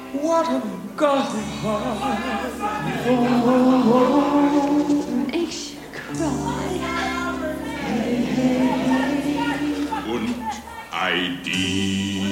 What a gothic heart. Ich cry. Und ID.